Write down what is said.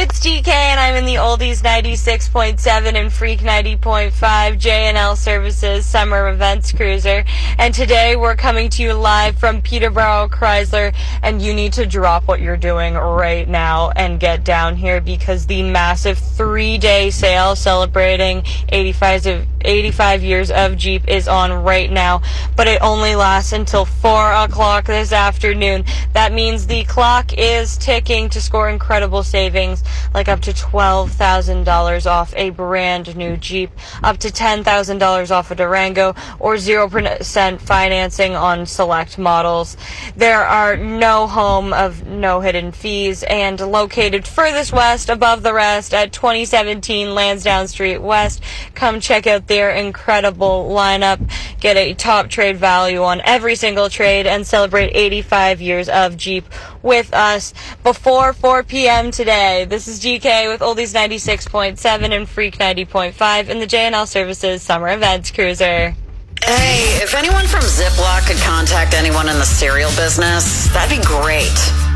it's DK, and I'm in the Oldies 96.7 and Freak 90.5 J&L Services Summer Events Cruiser. And today we're coming to you live from Peterborough Chrysler, and you need to drop what you're doing right now and get down here because the massive 3-day sale celebrating 85 years of Jeep is on right now, but it only lasts until 4 o'clock this afternoon. That means the clock is ticking to score incredible savings, like up to $12,000 off a brand new Jeep, up to $10,000 off a Durango, or 0% financing on select models. There are no hidden fees, and located furthest west above the rest at 2017 Lansdowne Street West. Come check out their incredible lineup, get a top trade value on every single trade, and celebrate 85 years of Jeep with us before 4 p.m. today. This is GK with Oldies 96.7 and Freak 90.5 in the J&L Services Summer Events Cruiser. Hey, if anyone from Ziploc could contact anyone in the cereal business, that'd be great.